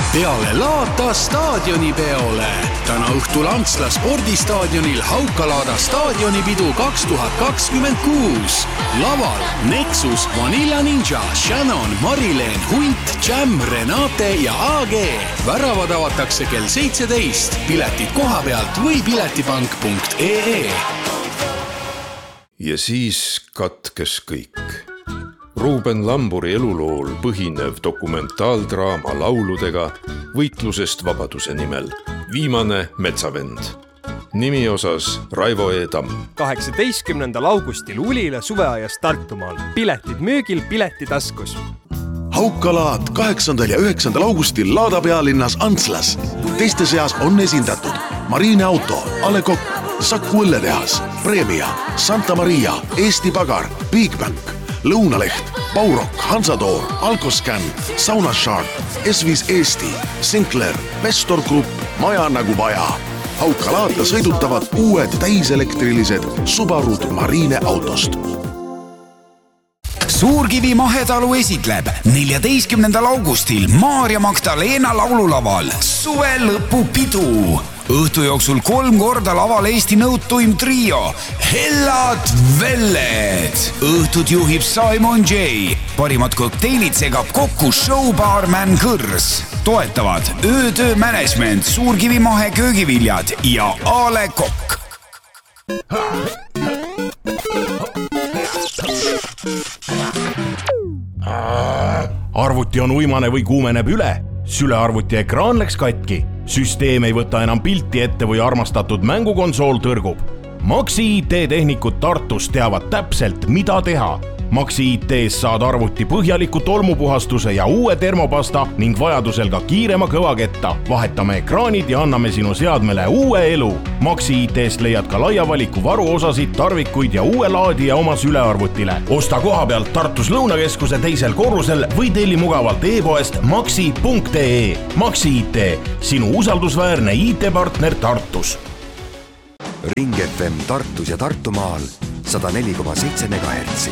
peale Laata staadionipeole. Täna õhtul Antsla spordistaadionil Haukalaada staadionipidu 2026. Laval Nexus, Vanilla Ninja, Shannon, Marileen, Hunt, Jam, Renate ja AG. Väravad avatakse kell 17. Piletid koha pealt või piletipank.ee. Ja siis katkes kõik. Ruuben Lamburi elulool põhinev dokumentaaldraama lauludega võitlusest vabaduse nimel. Viimane metsavend. Nimi osas Raivo E. Tamm. 18. augustil Ulila suveaias Tartumaal. Piletid müügil, piletitaskus. Haukalaad 8. ja 9. augustil Laada pealinnas Antslas. Teiste seas on esindatud Marine Auto, A. Le Coq, Saku õlletehas, Premia, Santa Maria, Eesti Pagar, Bigbank, Lõunaleht, Baurok, Hansatoor, Alkoscan, Sauna Shark, S5 Eesti, Sinclair, Vestor Group, Maja nagu vaja. Haukalaata sõidutavad uued täiselektrilised Subarud Marine autost. Suurkivi mahetalu esitleb 14. augustil Maarja Magdalena laululaval suve lõpupidu. Õhtu jooksul 3 korda laval Eesti nõutuim trio Hellad Velled. Õhtut juhib Simon J. Parimad kokteilid segab kokku showbaarman Kõrs. Toetavad Öötöö Management, Suurkivi mahe köögiviljad ja A. Le Coq. Arvuti on uimane või kuumeneb üle. Sülearvuti ekraan läks katki. Süsteem ei võta enam pilti ette või armastatud mängukonsool tõrgub. Maxi IT-tehnikud Tartus teavad täpselt, mida teha. Maxi IT-s saad arvuti põhjaliku tolmupuhastuse ja uue termopasta ning vajadusel ka kiirema kõvaketta. Vahetame ekraanid ja anname sinu seadmele uue elu. Maxi IT-st leiad ka laia valiku varuosasid, tarvikuid ja uue laadija oma sülearvutile. Osta koha pealt Tartus Lõunakeskuse 2. korrusel või telli mugavalt e-poest maxi.ee. Maxi IT, sinu usaldusväärne IT-partner Tartus. Ring FM Tartus ja Tartumaal 104,7 MHz.